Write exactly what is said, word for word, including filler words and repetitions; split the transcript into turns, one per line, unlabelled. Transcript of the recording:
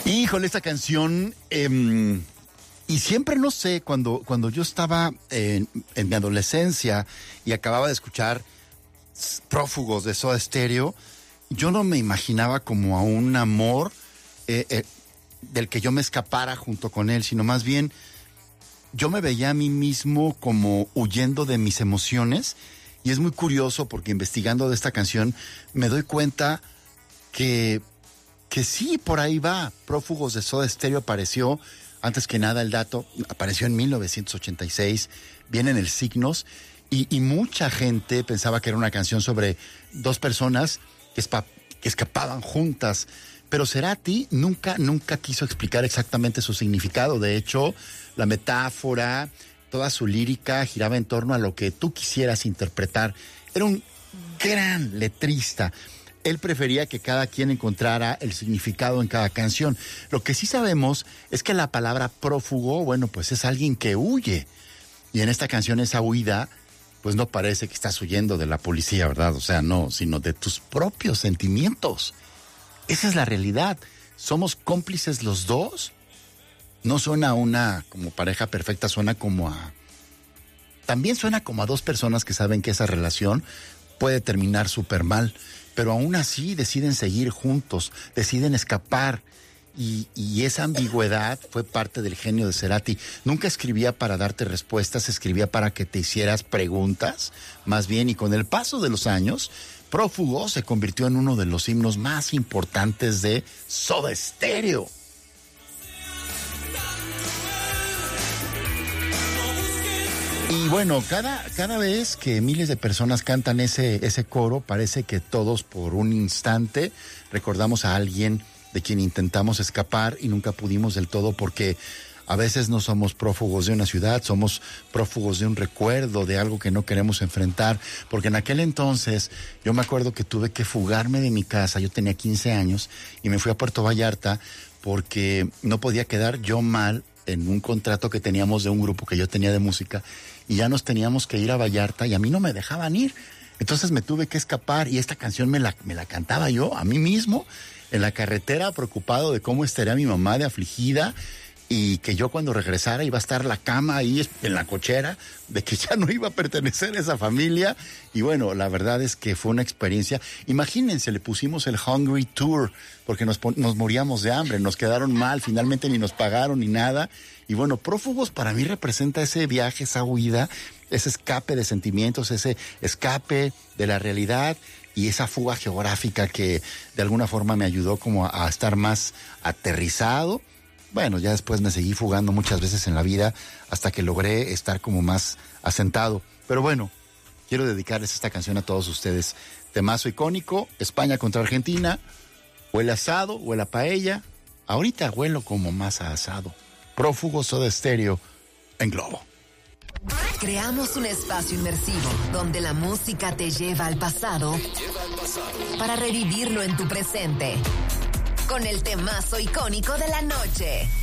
Híjole, esta canción, eh, y siempre no sé, cuando, cuando yo estaba en, en mi adolescencia y acababa de escuchar Prófugos de Soda Stereo, yo no me imaginaba como a un amor eh, eh, del que yo me escapara junto con él, sino más bien yo me veía a mí mismo como huyendo de mis emociones. Y es muy curioso porque investigando de esta canción me doy cuenta que, que sí, por ahí va. Prófugos de Soda Stereo apareció, antes que nada el dato, apareció en mil novecientos ochenta y seis, viene en el Signos, y, y mucha gente pensaba que era una canción sobre dos personas que, espa, que escapaban juntas. Pero Cerati nunca, nunca quiso explicar exactamente su significado. De hecho, la metáfora, toda su lírica giraba en torno a lo que tú quisieras interpretar. Era un gran letrista. Él prefería que cada quien encontrara el significado en cada canción. Lo que sí sabemos es que la palabra prófugo, bueno, pues es alguien que huye. Y en esta canción esa huida, pues no parece que estás huyendo de la policía, ¿verdad? O sea, no, sino de tus propios sentimientos. Esa es la realidad. ¿Somos cómplices los dos? No suena a una como pareja perfecta, suena como a... También suena como a dos personas que saben que esa relación puede terminar súper mal, pero aún así deciden seguir juntos, deciden escapar. Y, y esa ambigüedad fue parte del genio de Cerati. Nunca escribía para darte respuestas, escribía para que te hicieras preguntas, más bien, y con el paso de los años, Prófugo se convirtió en uno de los himnos más importantes de Soda Stereo. Y bueno, cada, cada vez que miles de personas cantan ese, ese coro, parece que todos por un instante recordamos a alguien de quien intentamos escapar y nunca pudimos del todo, porque a veces no somos prófugos de una ciudad, somos prófugos de un recuerdo, de algo que no queremos enfrentar, porque en aquel entonces yo me acuerdo que tuve que fugarme de mi casa, yo tenía quince años y me fui a Puerto Vallarta porque no podía quedar yo mal en un contrato que teníamos de un grupo que yo tenía de música, y ya nos teníamos que ir a Vallarta y a mí no me dejaban ir. Entonces me tuve que escapar y esta canción me la, me la cantaba yo a mí mismo en la carretera, preocupado de cómo estaría mi mamá de afligida, y que yo cuando regresara iba a estar la cama ahí en la cochera, de que ya no iba a pertenecer a esa familia. Y bueno, la verdad es que fue una experiencia. Imagínense, le pusimos el Hungry Tour, porque nos, nos moríamos de hambre, nos quedaron mal, finalmente ni nos pagaron ni nada. Y bueno, Prófugos para mí representa ese viaje, esa huida, ese escape de sentimientos, ese escape de la realidad y esa fuga geográfica que de alguna forma me ayudó como a, a estar más aterrizado. Bueno, ya después me seguí fugando muchas veces en la vida hasta que logré estar como más asentado. Pero bueno, quiero dedicarles esta canción a todos ustedes. Temazo icónico, España contra Argentina, huele asado, huele a paella. Ahorita huelo como más a asado. Prófugos Soda Stereo en Globo.
Creamos un espacio inmersivo donde la música te lleva al pasado,
lleva al pasado.
Para revivirlo en tu presente. Con el temazo icónico de la noche.